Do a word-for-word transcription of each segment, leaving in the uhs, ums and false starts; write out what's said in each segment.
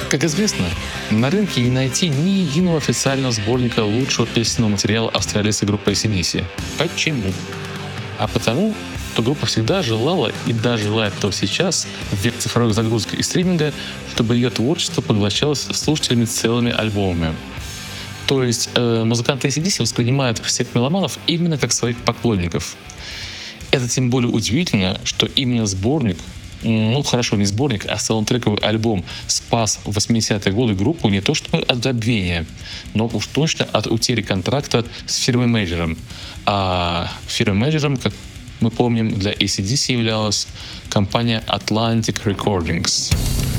Как известно, на рынке не найти ни единого официального сборника лучшего песенного материала австралийской группы эй си ди си. Почему? А потому, что группа всегда желала и даже желает то сейчас, в век цифровых загрузок и стриминга, чтобы ее творчество поглощалось слушателями целыми альбомами. То есть э, музыканты эй си ди си воспринимают всех меломанов именно как своих поклонников. Это тем более удивительно, что именно сборник, ну хорошо, не сборник, а саундтрековый альбом спас в восьмидесятые годы группу не то чтобы от забвения, но уж точно от утери контракта с фирмой Major. А фирмой Major, как мы помним, для эй си ди си являлась компания Atlantic Recordings.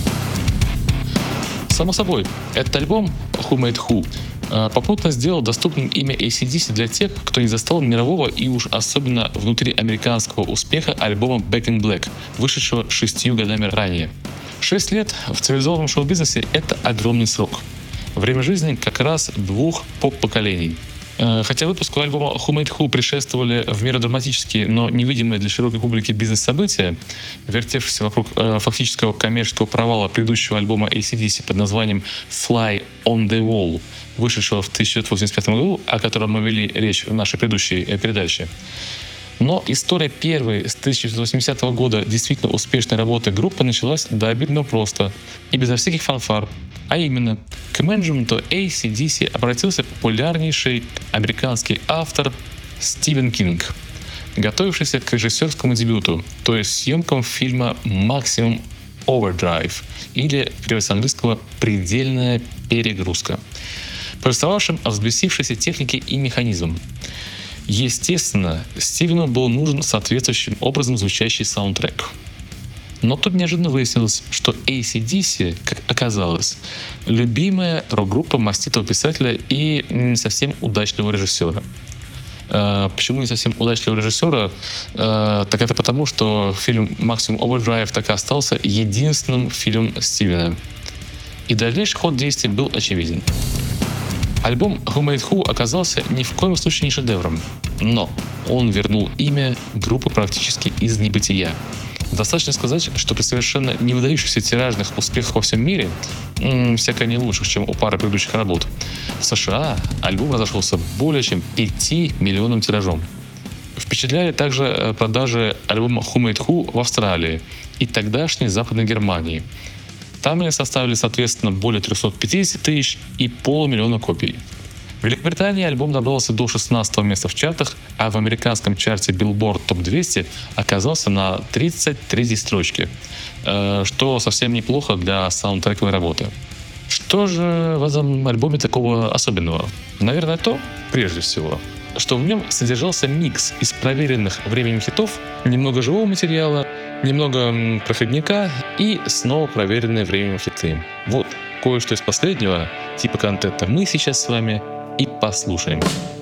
Само собой, этот альбом Who Made Who попутно сделал доступным имя эй си ди си для тех, кто не застал мирового и уж особенно внутри американского успеха альбома Back in Black, вышедшего шестью годами ранее. Шесть лет в цивилизованном шоу-бизнесе — это огромный срок. Время жизни как раз двух поп-поколений. Хотя выпуску альбома Who Made Who предшествовали в меру драматические, но невидимые для широкой публики бизнес-события, вертевшиеся вокруг э, фактического коммерческого провала предыдущего альбома эй си ди си под названием Fly on the Wall, вышедшего в тысяча девятьсот восемьдесят пятом году, о котором мы вели речь в нашей предыдущей э, передаче. Но история первой с тысяча девятьсот восьмидесятого года действительно успешной работы группы началась до обидного просто и безо всяких фанфар. А именно, к менеджменту эй си ди си обратился популярнейший американский автор Стивен Кинг, готовившийся к режиссерскому дебюту, то есть съемкам фильма «Maximum Overdrive» или, перевод с английского, «Предельная перегрузка», повествовавшим о взбесившейся технике и механизмом. Естественно, Стивену был нужен соответствующим образом звучащий саундтрек. Но тут неожиданно выяснилось, что эй си ди си, как оказалось, любимая рок-группа маститого писателя и не совсем удачного режиссера. Э, почему не совсем удачного режиссера? Э, так это потому, что фильм Maximum Overdrive так и остался единственным фильмом Стивена. И дальнейший ход действий был очевиден. Альбом Who Made Who оказался ни в коем случае не шедевром, но он вернул имя группы практически из небытия. Достаточно сказать, что при совершенно не выдающихся тиражных успехах во всем мире, м- всяко не лучших, чем у пары предыдущих работ, в США альбом разошелся более чем пяти миллионным тиражом. Впечатляли также продажи альбома Who Made Who в Австралии и тогдашней Западной Германии. Там они составили, соответственно, более трехсот пятидесяти тысяч и полумиллиона копий. В Великобритании альбом добрался до шестнадцатого места в чартах, а в американском чарте Billboard топ двести оказался на тридцать третьей строчке, что совсем неплохо для саундтрековой работы. Что же в этом альбоме такого особенного? Наверное, то, прежде всего, что в нем содержался микс из проверенных временем хитов, немного живого материала, немного проходника и снова проверенные временем хиты. Вот, кое-что из последнего типа контента мы сейчас с вами и послушаем.